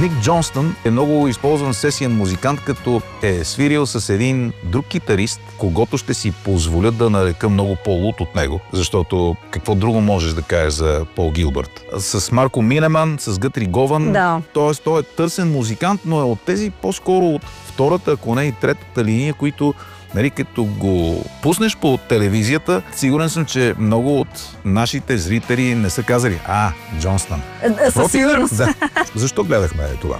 Ник Джонстън е много използван сесиен музикант, като е свирил с един друг китарист, когото ще си позволя да нарека много по-лут от него, защото какво друго можеш да кажеш за Пол Гилбърт? С Марко Минеман, с Гътри Гован, т.е. той е търсен музикант, но е от тези по-скоро от втората, ако не и третата линия, които като го пуснеш по телевизията, сигурен съм, че много от нашите зрители не са казали Джонстън. Със сигурност. Да. Защо гледахме това?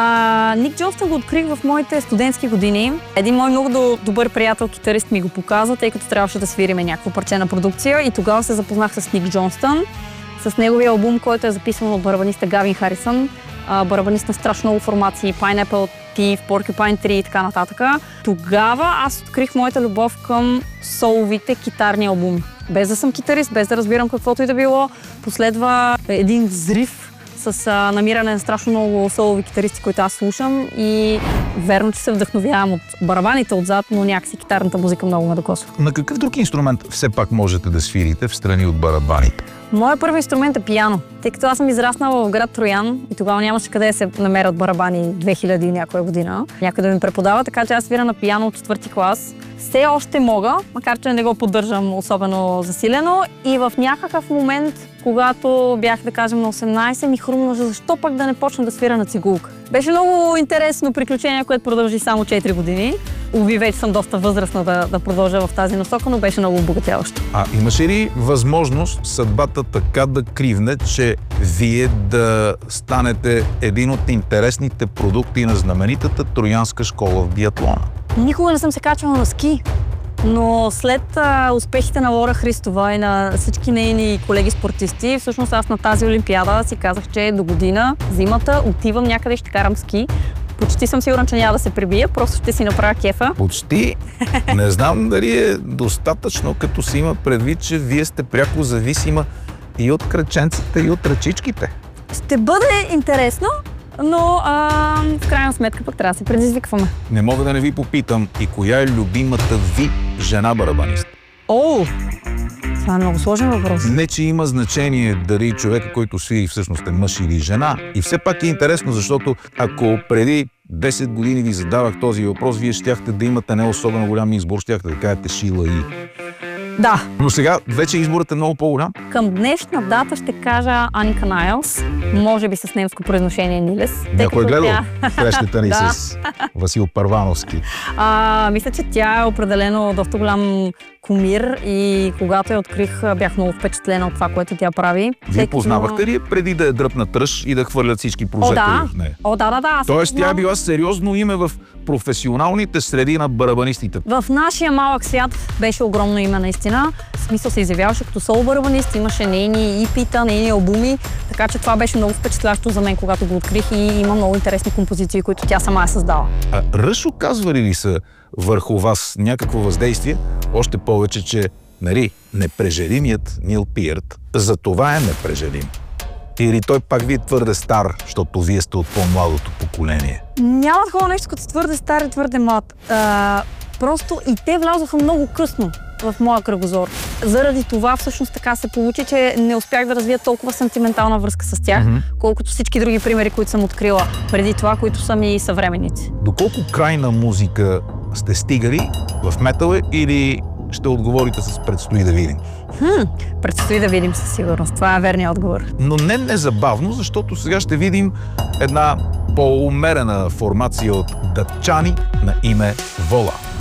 Ник Джонстън го открих в моите студентски години. Един мой много добър приятел, китарист, ми го показа, тъй като трябваше да свириме някаква парче на продукция и тогава се запознах с Ник Джонстън, с неговия албум, който е записан от барабаниста Гавин Харисън, барабанист на страшно много формации, Pineapple Thief, Porcupine Tree и така нататък. Тогава аз открих моята любов към соловите китарни албуми. Без да съм китарист, без да разбирам каквото и да било, последва един взрив с намиране на страшно много солови китаристи, които аз слушам и верно, че се вдъхновявам от барабаните отзад, но някакси китарната музика много ме докосва. На какъв друг инструмент все пак можете да свирите в страни от барабаните? Моят първи инструмент е пиано, тъй като аз съм израснала в град Троян и тогава нямаше къде да се намерят барабани 2000 и някоя година. Някой да ми преподава, така че аз свира на пиано от 4-ти клас. Все още мога, макар че не го поддържам особено засилено и в някакъв момент, когато бях, да кажем, на 18, ми хрумна, защо пък да не почна да свира на цигулка. Беше много интересно приключение, което продължи само 4 години. Уви, вече съм доста възрастна да продължа в тази насока, но беше много обогатяващо. Имаше ли възможност съдбата така да кривне, че вие да станете един от интересните продукти на знаменитата троянска школа в биатлона? Никога не съм се качвала на ски, но след успехите на Лора Христова и на всички нейни колеги спортисти, всъщност аз на тази олимпиада си казах, че до година, зимата, отивам някъде и ще карам ски. Почти съм сигурен, че няма да се прибия, просто ще си направя кефа. Почти? Не знам дали е достатъчно, като си има предвид, че вие сте пряко зависима и от кръченците, и от ръчичките. Ще бъде интересно, но в крайна сметка пък трябва да се предизвикваме. Не мога да не ви попитам и коя е любимата ви жена барабанист? Това е много сложен въпрос. Не, че има значение дали човека, който свири, всъщност е мъж или жена. И все пак е интересно, защото ако преди 10 години ви задавах този въпрос, вие щяхте да имате не особено голям избор, щяхте да кажете Шила и... Да. Но сега вече изборът е много по-голям. Към днешна дата ще кажа Аника Найлс, може би с немско произношение Нилес. Някой гледал срещата ни с Васил Първановски? Мисля, че тя е определено доста голям кумир и когато я открих, бях много впечатлена от това, което тя прави. Вие познавахте ли преди да е дръпна тръж и да хвърлят всички прожектори в нея? Да. Тоест тя е била сериозно име в професионалните среди на барабанистите. В нашия малък свят беше огромно име наистина. В смисъл се изявяваше като соло барабанист, имаше нейни ипита, нейни албуми, така че това беше много впечатляващо за мен, когато го открих и има много интересни композиции, които тя сама е създала. Ръж оказвали ли са върху вас някакво въздействие? Още повече, че непрежелимият Нил Пиърт за това е непрежелим. Или той пак ви е твърде стар, защото вие сте от по-младото поколение? Няма такова нещо като твърде стар и твърде млад. Просто и те влязоха много късно в моя кръгозор. Заради това всъщност така се получи, че не успях да развия толкова сантиментална връзка с тях, колкото всички други примери, които съм открила преди това, които са ми съвременници. Доколко крайна музика сте стигали в метала или ще отговорите с предстои да видим? Предстои да видим със сигурност. Това е верният отговор. Но не незабавно, защото сега ще видим една по-умерена формация от датчани на име Вола.